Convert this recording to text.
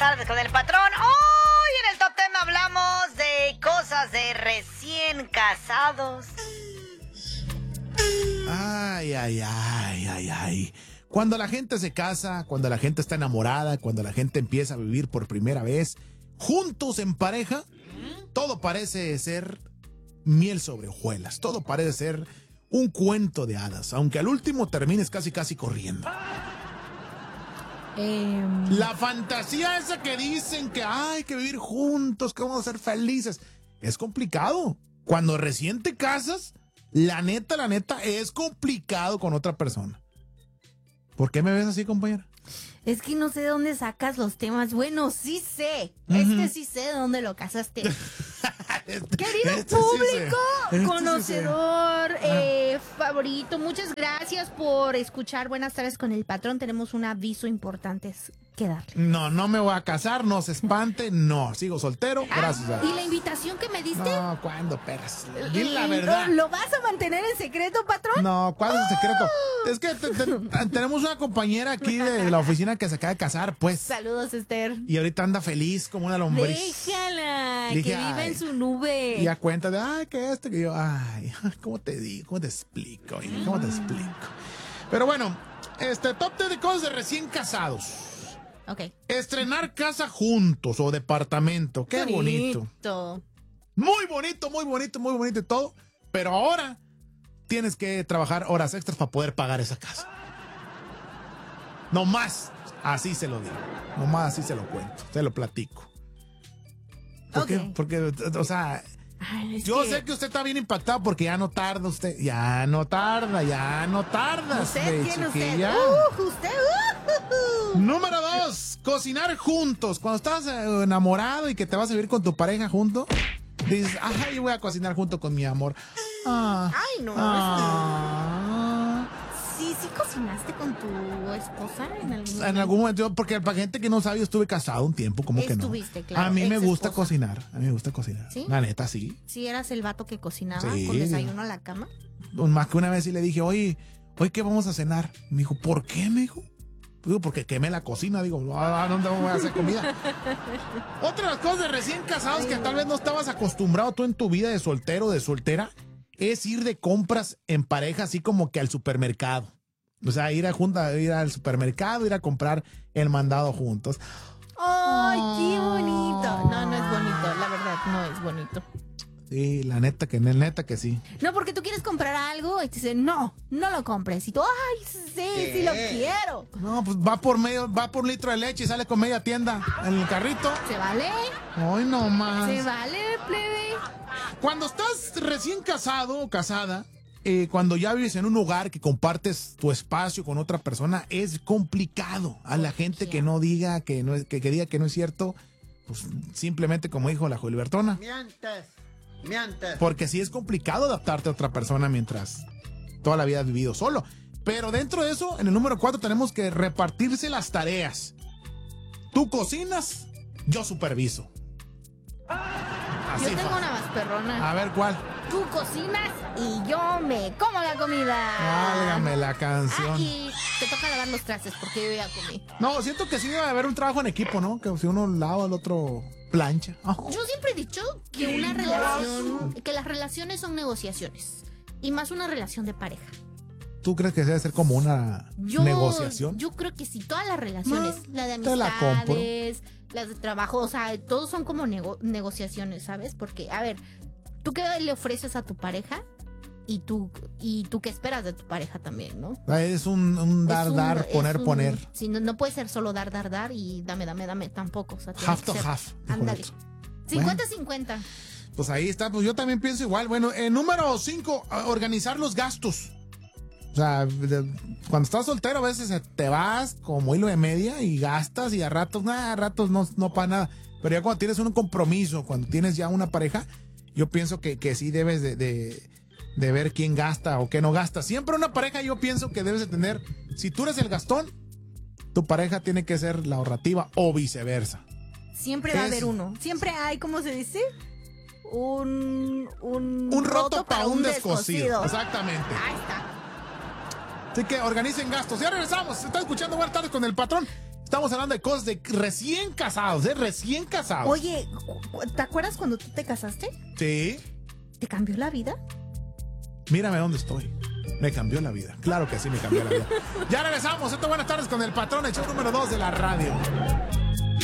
tardes con el patrón. Hoy en el Top 10 hablamos de cosas de recién casados. Ay. Cuando la gente se casa, cuando la gente está enamorada, cuando la gente empieza a vivir por primera vez, juntos en pareja, todo parece ser miel sobre hojuelas. Todo parece ser un cuento de hadas, aunque al último termines casi corriendo. La fantasía esa que dicen que hay que vivir juntos, que vamos a ser felices, es complicado. Cuando recién te casas, la neta, es complicado con otra persona. ¿Por qué me ves así, compañera? Es que no sé de dónde sacas los temas. Bueno, sí sé. Sí sé de dónde lo casaste. Querido público, conocedor, favorito, muchas gracias por escuchar Buenas tardes con el patrón. Tenemos un aviso importante que darle. No me voy a casar, no se espante, no, sigo soltero, gracias a Dios. ¿Y la invitación que me diste? No, ¿cuándo, perras? Dile la verdad. ¿Lo vas a mantener en secreto, patrón? No, ¿cuál es el secreto? Es que tenemos una compañera aquí de la oficina que se acaba de casar, pues. Saludos, Esther. Y ahorita anda feliz como una lombriz. Déjala, Dije, que viva en su nube. Y ya cuenta de, que que yo, ¿cómo te digo? ¿Cómo te explico? ¿Cómo te explico? Pero bueno, top 10 de cosas de recién casados. Ok. Estrenar casa juntos o departamento. Qué bonito. Muy bonito y todo. Pero ahora tienes que trabajar horas extras para poder pagar esa casa. No más. Así se lo digo. No más así se lo cuento. Se lo platico. ¿Por qué? Porque, o sea, yo sé que usted está bien impactado porque ya no tarda usted. Ya no tarda. Usted tiene chiquilla. Usted. Número 2, cocinar juntos. Cuando estás enamorado y que te vas a vivir con tu pareja junto, dices, yo voy a cocinar junto con mi amor. Ay, no. Sí cocinaste con tu esposa en algún momento. En algún momento, porque para gente que no sabe, yo estuve casado un tiempo, como que no. Estuviste, claro. A mí me gusta esposa. cocinar. ¿Sí? La neta, sí. ¿Sí eras el vato que cocinaba Sí. con desayuno a la cama? Más que una vez sí le dije, oye, ¿qué vamos a cenar? Me dijo, ¿por qué? Me dijo. Digo, porque quemé la cocina. Digo, ¿dónde voy a hacer comida? Otra de las cosas de recién casados que tal vez no estabas acostumbrado tú en tu vida de soltero o de soltera es ir de compras en pareja, así como que al supermercado. O sea, ir al supermercado, ir a comprar el mandado juntos. ¡Ay, qué bonito! No es bonito, la verdad, no es bonito. Sí, la neta que sí. No, porque tú quieres comprar algo y te dicen, no lo compres. Y tú, sí lo quiero. No, pues va por un litro de leche y sale con media tienda en el carrito. ¿Se vale? Ay, no más. ¿Se vale, plebe? Cuando estás recién casado o casada, cuando ya vives en un hogar que compartes tu espacio con otra persona, es complicado. A la gente que no diga que diga que no es cierto, pues simplemente como dijo la Julibertona. Mientes. Porque sí es complicado adaptarte a otra persona mientras toda la vida has vivido solo. Pero dentro de eso, en el número 4 tenemos que repartirse las tareas. Tú cocinas, yo superviso. Yo tengo una más perrona. A ver, ¿cuál? Tú cocinas y yo me como la comida. Válgame la canción. Y te toca lavar los trastes porque yo ya comí. No, siento que sí debe haber un trabajo en equipo, ¿no? Que si uno lava, el otro plancha. Yo siempre he dicho que que las relaciones son negociaciones. Y más una relación de pareja. ¿Tú crees que debe ser como una negociación? Yo creo que sí, todas las relaciones, la de te la compro. amistades, las de trabajo, o sea, todos son como negociaciones, ¿sabes? Porque, a ver, ¿tú qué le ofreces a tu pareja? Y tú qué esperas de tu pareja también, ¿no? Es un dar, poner. Sí, no puede ser solo dar y dame, tampoco. O sea, half to half. Ándale. 50-50. Pues ahí está, pues yo también pienso igual. Bueno, número 5, organizar los gastos. O sea, cuando estás soltero a veces te vas como hilo de media y gastas y a ratos no para nada. Pero ya cuando tienes un compromiso, cuando tienes ya una pareja, yo pienso que sí debes de ver quién gasta o qué no gasta. Siempre una pareja yo pienso que debes de tener, si tú eres el gastón, tu pareja tiene que ser la ahorrativa o viceversa. Siempre va a haber uno. Siempre hay, ¿cómo se dice? Un roto para un descosido. Exactamente. Ahí está. Así que organicen gastos. Ya regresamos. Se está escuchando Buenas tardes con el patrón. Estamos hablando de cosas de recién casados, recién casados. Oye, ¿te acuerdas cuando tú te casaste? Sí. ¿Te cambió la vida? Mírame dónde estoy. Me cambió la vida. Claro que sí, me cambió la vida. Ya regresamos. Buenas tardes con el patrón, el show número 2 de la radio.